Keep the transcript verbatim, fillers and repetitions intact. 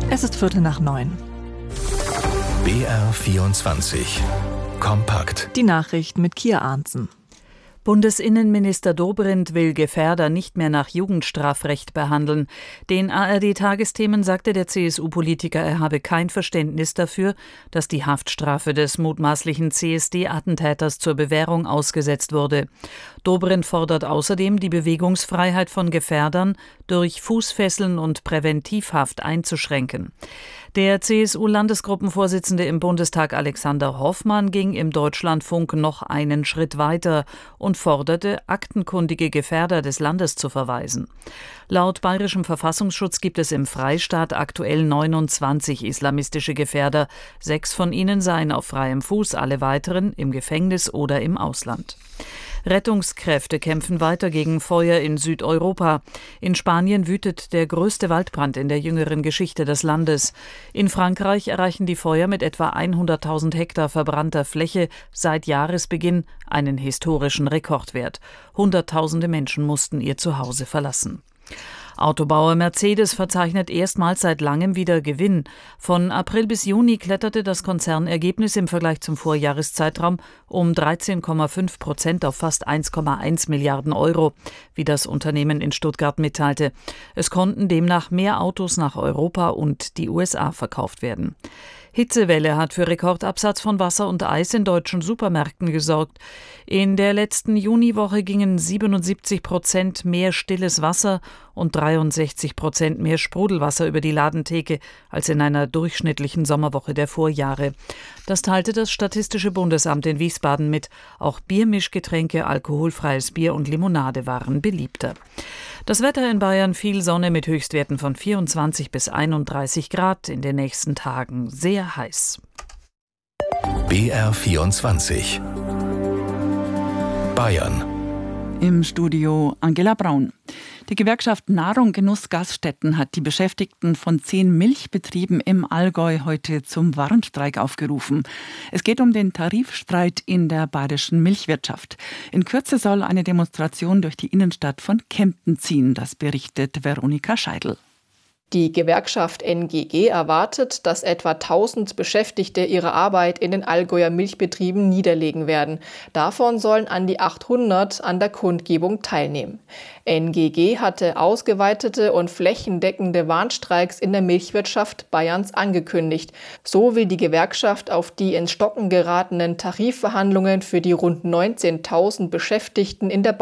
Es ist Viertel nach neun. B R vierundzwanzig. Kompakt. Die Nachrichten mit Kia Arntzen. Bundesinnenminister Dobrindt will Gefährder nicht mehr nach Jugendstrafrecht behandeln. Den A R D-Tagesthemen sagte der C S U-Politiker, er habe kein Verständnis dafür, dass die Haftstrafe des mutmaßlichen C S D-Attentäters zur Bewährung ausgesetzt wurde. Dobrindt fordert außerdem, die Bewegungsfreiheit von Gefährdern durch Fußfesseln und Präventivhaft einzuschränken. Der C S U-Landesgruppenvorsitzende im Bundestag Alexander Hoffmann ging im Deutschlandfunk noch einen Schritt weiter und forderte, aktenkundige Gefährder des Landes zu verweisen. Laut bayerischem Verfassungsschutz gibt es im Freistaat aktuell neunundzwanzig islamistische Gefährder. Sechs von ihnen seien auf freiem Fuß, alle weiteren im Gefängnis oder im Ausland. Rettungskräfte kämpfen weiter gegen Feuer in Südeuropa. In Spanien wütet der größte Waldbrand in der jüngeren Geschichte des Landes. In Frankreich erreichen die Feuer mit etwa hunderttausend Hektar verbrannter Fläche seit Jahresbeginn einen historischen Rekordwert. Hunderttausende Menschen mussten ihr Zuhause verlassen. Autobauer Mercedes verzeichnet erstmals seit langem wieder Gewinn. Von April bis Juni kletterte das Konzernergebnis im Vergleich zum Vorjahreszeitraum um dreizehn Komma fünf Prozent auf fast eins Komma eins Milliarden Euro, wie das Unternehmen in Stuttgart mitteilte. Es konnten demnach mehr Autos nach Europa und die U S A verkauft werden. Hitzewelle hat für Rekordabsatz von Wasser und Eis in deutschen Supermärkten gesorgt. In der letzten Juniwoche gingen siebenundsiebzig Prozent mehr stilles Wasser und dreiundsechzig Prozent mehr Sprudelwasser über die Ladentheke als in einer durchschnittlichen Sommerwoche der Vorjahre. Das teilte das Statistische Bundesamt in Wiesbaden mit. Auch Biermischgetränke, alkoholfreies Bier und Limonade waren beliebter. Das Wetter in Bayern: viel Sonne mit Höchstwerten von vierundzwanzig bis einunddreißig Grad, in den nächsten Tagen sehr heiß. B R vierundzwanzig. Bayern. Im Studio Angela Braun. Die Gewerkschaft Nahrung Genuss Gaststätten hat die Beschäftigten von zehn Milchbetrieben im Allgäu heute zum Warnstreik aufgerufen. Es geht um den Tarifstreit in der bayerischen Milchwirtschaft. In Kürze soll eine Demonstration durch die Innenstadt von Kempten ziehen, das berichtet Veronika Scheidl. Die Gewerkschaft N G G erwartet, dass etwa tausend Beschäftigte ihre Arbeit in den Allgäuer Milchbetrieben niederlegen werden. Davon sollen an die achthundert an der Kundgebung teilnehmen. N G G hatte ausgeweitete und flächendeckende Warnstreiks in der Milchwirtschaft Bayerns angekündigt. So will die Gewerkschaft auf die ins Stocken geratenen Tarifverhandlungen für die rund neunzehntausend Beschäftigten in der